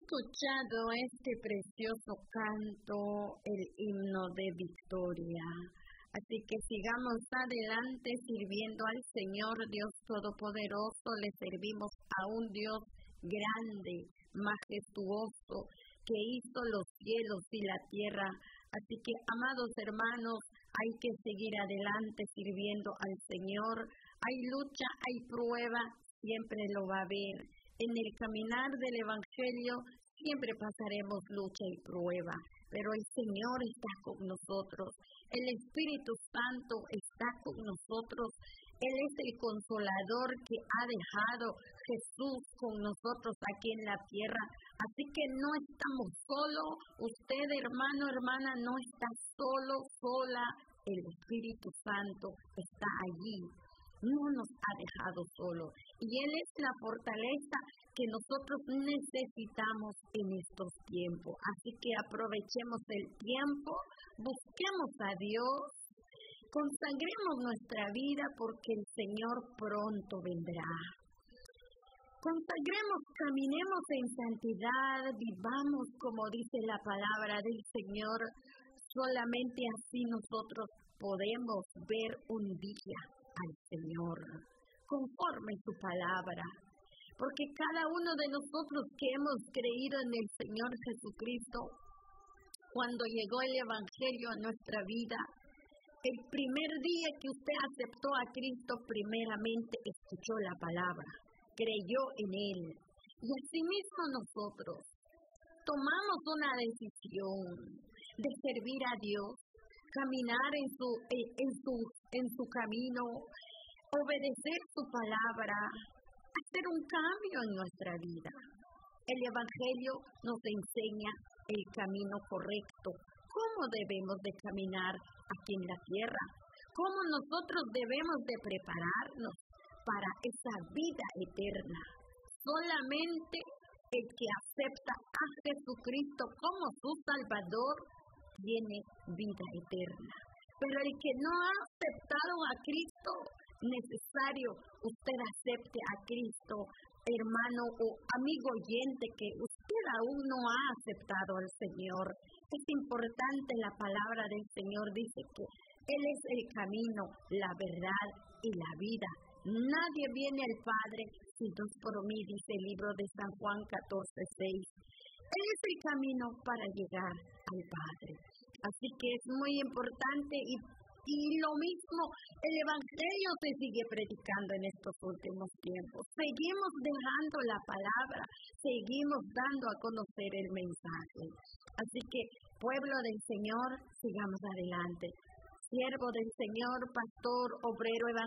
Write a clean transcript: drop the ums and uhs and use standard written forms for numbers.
escuchado este precioso canto, el himno de victoria. Así que sigamos adelante sirviendo al Señor Dios Todopoderoso. Le servimos a un Dios grande, majestuoso, que hizo los cielos y la tierra. Así que, amados hermanos, hay que seguir adelante sirviendo al Señor. Hay lucha, hay prueba, siempre lo va a haber. En el caminar del Evangelio siempre pasaremos lucha y prueba, pero el Señor está con nosotros. El Espíritu Santo está con nosotros. Él es el consolador que ha dejado Jesús con nosotros aquí en la tierra. Así que no estamos solos. Usted, hermano, hermana, no está solo, sola. El Espíritu Santo está allí. No nos ha dejado solos. Y Él es la fortaleza que nosotros necesitamos en estos tiempos. Así que aprovechemos el tiempo, busquemos a Dios, consagremos nuestra vida porque el Señor pronto vendrá. Consagremos, caminemos en santidad, vivamos como dice la palabra del Señor. Solamente así nosotros podemos ver un día al Señor, conforme su palabra. Porque cada uno de nosotros que hemos creído en el Señor Jesucristo, cuando llegó el Evangelio a nuestra vida, el primer día que usted aceptó a Cristo, primeramente escuchó la palabra, creyó en Él. Y asimismo nosotros tomamos una decisión de servir a Dios, caminar en su camino, obedecer su palabra, hacer un cambio en nuestra vida. El Evangelio nos enseña el camino correcto, cómo debemos de caminar aquí en la tierra, cómo nosotros debemos de prepararnos para esa vida eterna. Solamente el que acepta a Jesucristo como su Salvador tiene vida eterna. Pero el que no ha aceptado a Cristo, necesario usted acepte a Cristo, hermano o amigo oyente, que usted aún no ha aceptado al Señor. Es importante, la palabra del Señor dice que Él es el camino, la verdad y la vida. Nadie viene al Padre si no es por mí, dice el libro de San Juan 14:6. Él es el camino para llegar al Padre. Así que es muy importante y lo mismo, el Evangelio se sigue predicando en estos últimos tiempos. Seguimos dejando la palabra, seguimos dando a conocer el mensaje. Así que, pueblo del Señor, sigamos adelante. Siervo del Señor, pastor, obrero, evangelista.